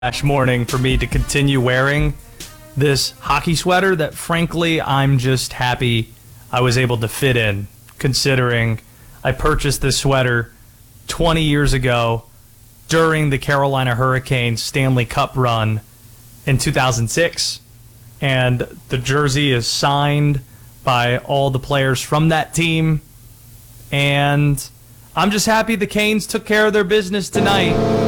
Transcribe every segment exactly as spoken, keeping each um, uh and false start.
morning for me to continue wearing this hockey sweater that, frankly, I'm just happy I was able to fit in, considering I purchased this sweater twenty years ago during the Carolina Hurricanes Stanley Cup run in two thousand six. And the jersey is signed by all the players from that team. And I'm just happy the Canes took care of their business tonight.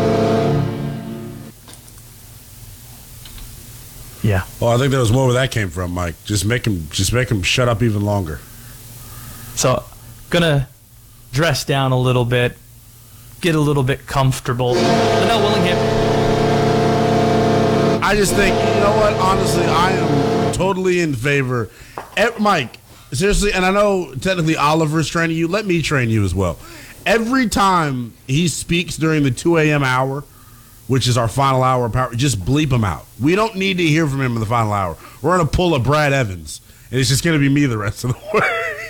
Yeah. Well, I think there was more where that came from, Mike. Just make him, just make him shut up even longer. So, gonna dress down a little bit, get a little bit comfortable. Linnell Willingham. I just think, you know what? Honestly, I am totally in favor. Eh, Mike, seriously, and I know technically Oliver's training you. Let me train you as well. Every time he speaks during the two a.m. hour, which is our final hour of power, just bleep him out. We don't need to hear from him in the final hour. We're going to pull a Brad Evans, and it's just going to be me the rest of the way.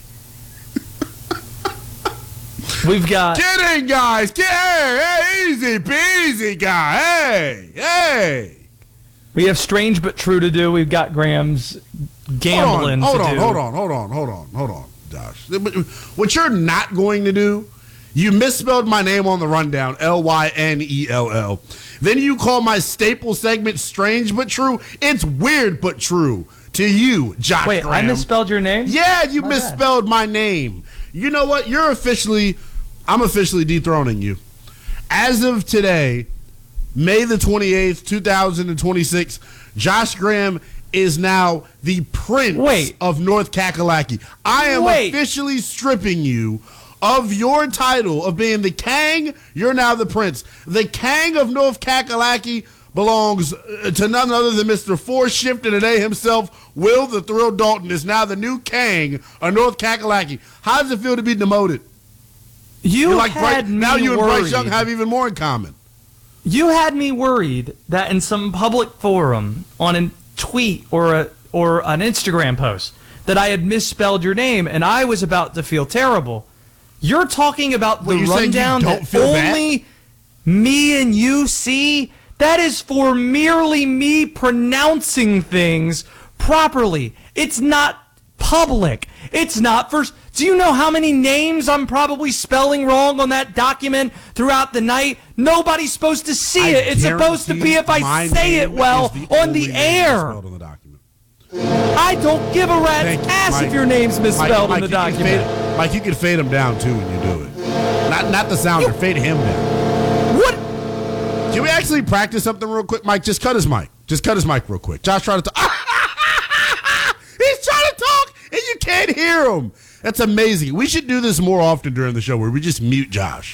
We've got... Kidding, guys. Hey, hey, easy peasy, guy. Hey, hey. We have strange but true to do. We've got Graham's gambling hold on, to hold do. on, hold on, hold on, hold on, hold on, Josh. What you're not going to do, you misspelled my name on the rundown, L Y N E L L. Then you call my staple segment strange but true. It's weird but true to you, Josh Wait, Graham. I misspelled your name? Yeah, you My misspelled bad. my name. You know what? You're officially, I'm officially dethroning you. As of today, May the twenty-eighth, two thousand twenty-six, Josh Graham is now the prince Wait. of North Kakalaki. I am Wait. officially stripping you of your title of being the Kang. You're now the prince. The Kang of North Kakalaki belongs to none other than Mister Four Shift in a Day himself. Will the Thrill Dalton is now the new Kang of North Kakalaki. How does it feel to be demoted? You You're like had Bryce, me now you and worried. Bryce Young have even more in common. You had me worried that in some public forum, on a tweet or a or an Instagram post, that I had misspelled your name, and I was about to feel terrible. You're talking about the Well, you're saying you rundown don't that feel bad? only me and you see? That is for merely me pronouncing things properly. It's not public. It's not for... Do you know how many names I'm probably spelling wrong on that document throughout the night? Nobody's supposed to see I it. It's supposed to be if I my say name it well is on only the name air. spelled on the document. I don't give a rat's Thank you, ass Mike. if your name's misspelled Mike, in the Mike, you can document. fade, Mike, you can fade him down too when you do it. Not not the sounder, You- fade him down. What? Can we actually practice something real quick, Mike? Just cut his mic. Just cut his mic real quick. Josh trying to talk. He's trying to talk and you can't hear him. That's amazing. We should do this more often during the show where we just mute Josh.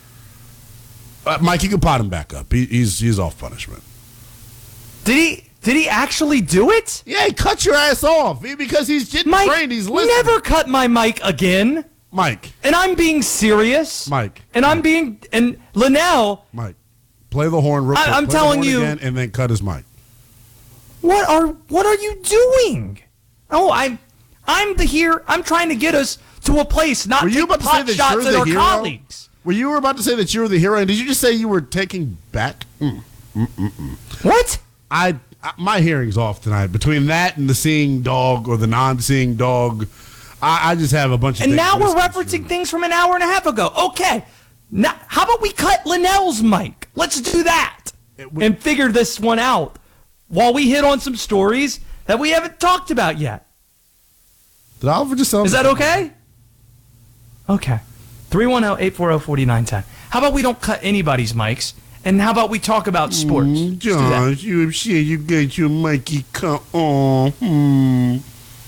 Uh, Mike, you can pot him back up. He, he's he's off punishment. Did he Did he actually do it? Yeah, he cut your ass off because he's getting Mike, trained. He's listening. never cut my mic again. Mike, And I'm being serious. Mike. And I'm being... And Linnell, Mike, play the horn real I- quick. I'm Play the telling horn you- again and then cut his mic. what are what are you doing? Oh, I'm I'm the here. I'm trying to get us to a place, not Were you take about to say pot that shots you're at the our hero? colleagues. Were you were about to say that you were the hero? And did you just say you were taking back? Mm. What? I, I my hearing's off tonight. Between that and the seeing dog or the non-seeing dog, I, I just have a bunch of. And things now we're misconstrued. referencing things from an hour and a half ago. Okay. Now, how about we cut Linnell's mic? Let's do that It would- and figure this one out while we hit on some stories that we haven't talked about yet. Did Oliver just tell Is me? that okay? Okay. three one zero, eight four zero, four nine one zero. How about we don't cut anybody's mics, and how about we talk about sports? Mm, Let's do that. Josh, you sure you get your Mikey cut on? Hmm.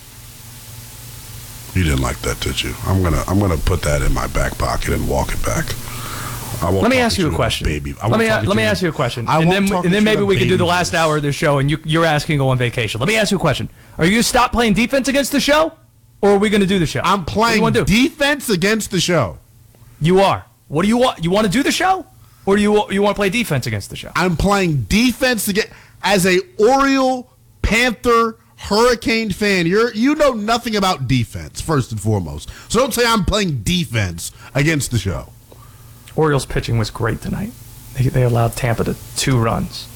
You didn't like that, did you? I'm gonna I'm gonna put that in my back pocket and walk it back. I won't Let me talk ask to you a about question. baby. I Let won't me talk to let me you ask you a about- question, I and won't then talk and to then you maybe about we can do the baby last juice. hour of the show, and you, you're asking go on vacation. Let me ask you a question: Are you gonna stop playing defense against the show, or are we gonna do the show? I'm What do playing you want to do? defense against the show. You are. What do you want? You want to do the show, or do you you want to play defense against the show? I'm playing defense against as a Oriole, Panther, Hurricane fan. You're you know nothing about defense first and foremost. So don't say I'm playing defense against the show. Orioles pitching was great tonight. They, they allowed Tampa to two runs.